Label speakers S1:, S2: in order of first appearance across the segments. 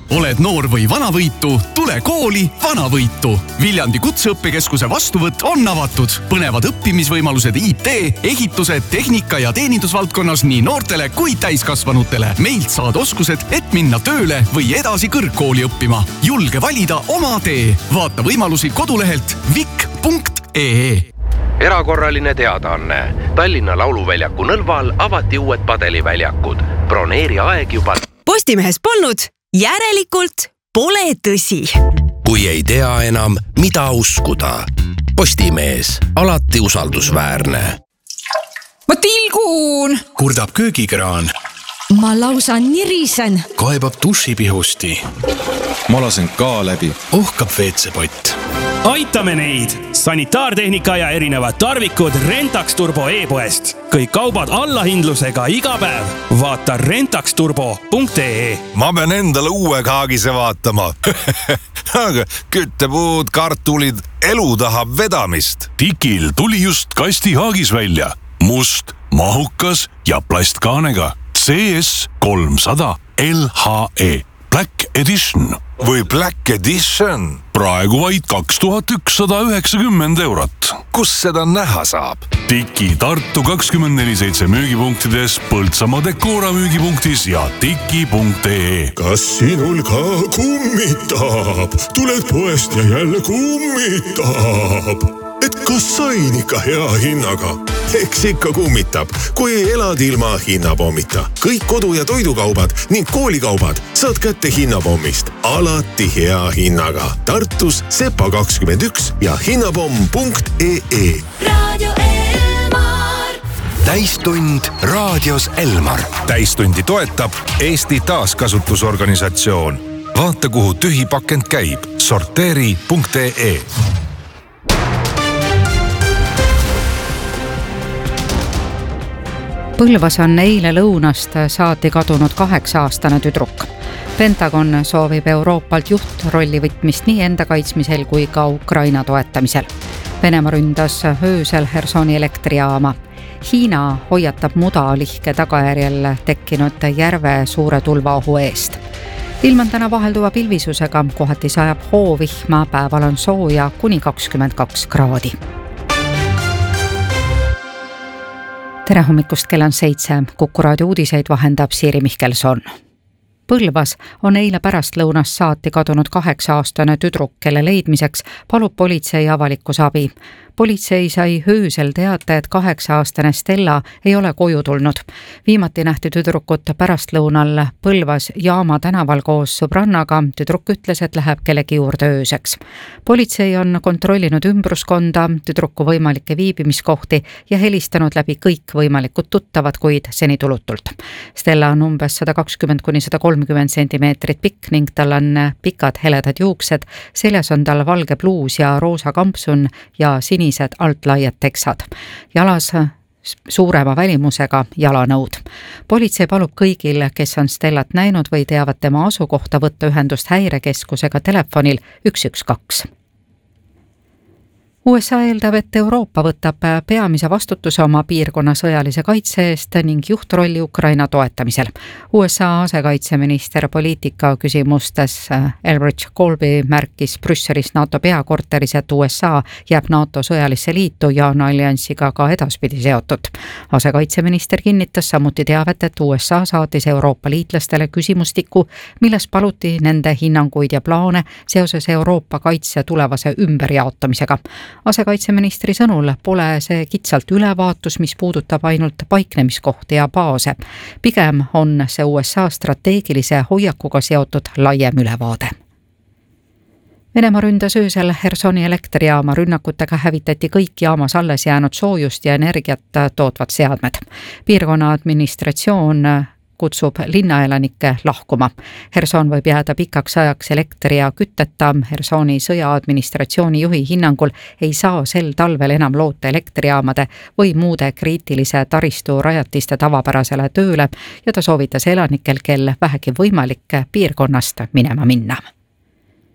S1: Oled noor või vanavõitu, tule kooli Vanavõitu. Viljandi Kutseõppekeskuse vastuvõtt on avatud. Põnevad õppimisvõimalused IT, ehituse, tehnika ja teenindusvaldkonnas nii noortele kui täiskasvanutele. Meilt saad oskused, et minna tööle või edasi kõrgkooli õppima. Julge valida oma tee. Vaata võimalusi kodulehelt vik.ee.
S2: Erakorraline teadaanne. Tallinna Lauluväljaku Nõlval avati uued padeliväljakud. Broneeri aeg juba.
S3: Postimehes polnud, järelikult pole tõsi.
S4: Kui ei tea enam, mida uskuda. Postimees, alati usaldusväärne.
S5: Ma tilgun!
S6: Kurdab köögikraan.
S5: Ma lausa nirisen.
S6: Kaebab dušipihusti. Ma lasen ka läbi. Uhkab WC-pott.
S7: Aitame neid! Sanitaartehnika ja erinevad tarvikud Rentax Turbo e-poest. Kõik kaubad allahindlusega iga päev. Vaata rentaxturbo.ee.
S8: Ma pean endale uue kaagise vaatama. Aga küttepuud, kartulid, elu tahab vedamist.
S9: Tikil tuli just kasti haagis välja. Must, mahukas ja plastkaanega. CS 300 LHE. Black Edition.
S8: Või Black Edition.
S9: Praegu vaid 2190 eurot.
S8: Kus seda näha saab?
S9: Tiki Tartu 24/7 müügipunktides, Põltsamaa Decora müügipunktis ja tiki.ee.
S10: Kas sinul ka kummitab? Tuled poest ja jälle kummitab. Et kas sain ikka hea hinnaga? Eks ikka kummitab, kui elad ilma hinnapommita. Kõik kodu- ja toidukaubad ning koolikaubad saad kätte hinnapommist. Alati hea hinnaga. Tartus Sepa 21 ja hinnapomm.ee.
S11: Radio Elmar.
S4: Täistund raadios Elmar.
S8: Täistundi toetab Eesti Taaskasutusorganisatsioon. Vaata, kuhu tühi pakend käib. Sorteeri.ee.
S12: Põlvas on eile lõunast saati kadunud 8-aastane tüdruk. Pentagon soovib Euroopalt juhtrolli võtmist nii enda kaitsmisel kui ka Ukraina toetamisel. Venemaa ründas öösel Hersoni elektrijaama. Hiina hoiatab mudalihke tagajärjel tekkinud järve suure tulvaohu eest. Ilm on täna vahelduva pilvisusega, kohati sajab hoovihma, päeval on sooja kuni 22 kraadi. Tere hommikust, kell on 7. Kuku raadio uudiseid vahendab Siiri Mihkelson. Põlvas on eile pärastlõunast saati kadunud 8-aastane tüdruk, kelle leidmiseks palub politsei avalikus abi. Politsei sai öösel teate, et 8-aastane Stella ei ole koju tulnud. Viimati nähti tüdrukut pärastlõunal Põlvas Jaama tänaval koos sõbrannaga. Tüdruk ütles, et läheb kellegi juurde ööseks. Politsei on kontrollinud ümbruskonda, tüdruku võimalikke viibimiskohti ja helistanud läbi kõik võimalikud tuttavad, kuid seni tulutult. Stella on umbes 120–130 sentimeetrit pikk ning tal on pikad heledad juuksed, seljas on tal valge bluus ja roosa kampsun ja sinised altlaiad teksad. Jalas suurema välimusega jalanõud. Politsei palub kõigil, kes on Stellat näinud või teavad tema asukohta, võtta ühendust häirekeskusega telefonil 112. USA eeldab, et Euroopa võtab peamise vastutuse oma piirkonna sõjalise kaitse eest ning juhtrolli Ukraina toetamisel. USA asekaitseminister poliitika küsimustes Elbridge Colby märkis Brüsselis NATO peakorteris, et USA jääb NATO sõjalisse liitu ja on alliansiga ka edaspidi seotud. Asekaitseminister kinnitas samuti teavet, et USA saatis Euroopa liitlastele küsimustiku, milles paluti nende hinnanguid ja plaane seoses Euroopa kaitse tulevase ümberjaotamisega. Asekaitseministri sõnul pole see kitsalt ülevaatus, mis puudutab ainult paiknemiskohti ja baase. Pigem on see USA strateegilise hoiakuga seotud laiem ülevaade. Venemaa ründas öösel Hersoni elektrijaama. Rünnakutega hävitati kõik jaamas alles jäänud soojust ja energiat tootvad seadmed. Piirkonna administratsioon kutsub linnaelanikke lahkuma. Herson võib jääda pikaks ajaks elektri ja kütteta. Hersoni sõjaadministratsiooni juhi hinnangul ei saa sel talvel enam loota elektrijaamade või muude kriitilise taristu rajatiste tavapärasele tööle ja ta soovitas elanikel, kel vähegi võimalik piirkonnast minema minna.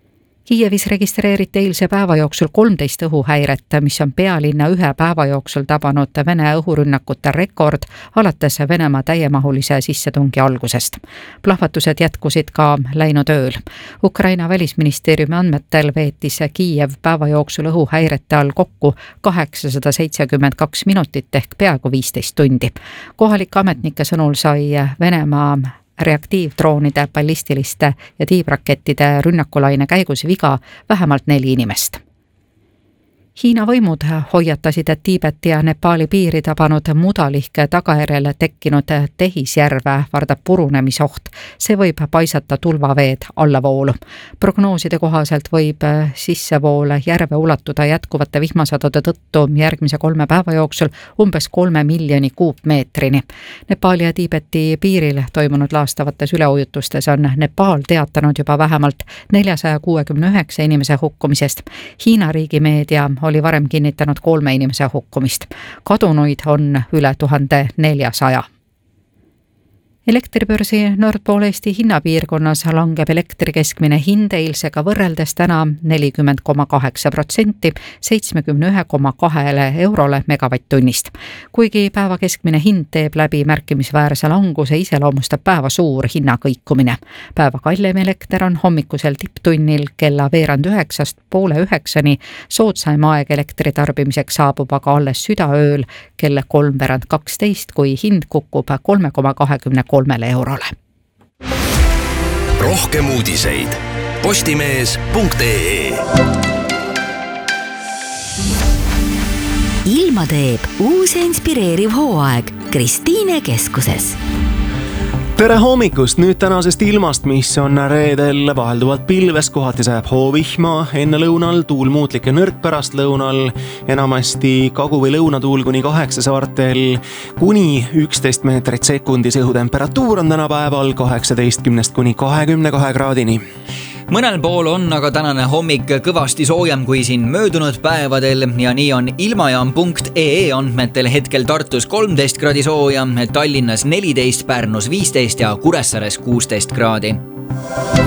S12: Kiievis registreeriti eilse päeva jooksul 13 õhuhäiret, mis on pealinna ühe päeva jooksul tabanud Vene õhurünnakute rekord alates Venemaa täiemahulise sissetungi algusest. Plahvatused jätkusid ka läinud ööl. Ukraina välisministeeriumi andmetel veetis Kiiev päeva jooksul õhuhäirete all kokku 872 minutit ehk peaaegu 15 tundi. Kohalike ametnike sõnul sai Venemaa reaktiivdroonide, ballistiliste ja tiibrakettide rünnakulaine käigus viga vähemalt 4 inimest. Hiina võimud hoiatasid, et Tiibeti ja Nepaali piiri tabanud mudalihke tagajärjel tekkinud tehisjärve vardab purunemisoht. See võib paisata tulvaveed allavoolu. Prognooside kohaselt võib sissevool järve ulatuda jätkuvate vihmasadude tõttu järgmise 3 päeva jooksul umbes 3 miljoni kuupmeetrini. Nepaali ja Tiibeti piiril toimunud laastavates üleujutustes on Nepaal teatanud juba vähemalt 469 inimese hukkumisest. Hiina riigimeedia oli varem kinnitanud 3 inimese hukkumist. Kadunuid on üle 1400. Elektribörsi Nord Pool Eesti hinnapiirkonnas langeb elektri keskmine hind eilsega võrreldes täna 40,8%, 71,2 eurole megavatt-tunnist. Kuigi päeva keskmine hind teeb läbi märkimisväärse languse, iseloomustab päeva suur hinnakõikumine. Päeva kallim elekter on hommikusel tipptunnil kella 8:30 poole 9-ni. Soodsaim aeg elektri tarbimiseks saabub aga alles südaööl kell 3:12, kui hind kukub 3,23 eurole.
S4: Rohkem uudiseid postimees.ee.
S11: Ilma teeb uus ja inspireeriv hooaeg Kristiine keskuses.
S13: Tere hommikust! Nüüd tänasest ilmast, mis on reedel vahelduvalt pilves, kohati sajab hoovihma, enne lõunal tuul muutlik ja nõrk pärast lõunal, enamasti kagu- või lõunatuul kuni 8 saartel, kuni 11 meetrit sekundis. Õhutemperatuur on tänapäeval 18 kuni 22 kraadini.
S14: Mõnel pool on aga tänane hommik kõvasti soojem kui siin möödunud päevadel ja nii on ilmajaam.ee andmetel hetkel Tartus 13 kraadi sooja, Tallinnas 14, Pärnus 15 ja Kuressaares 16 kraadi.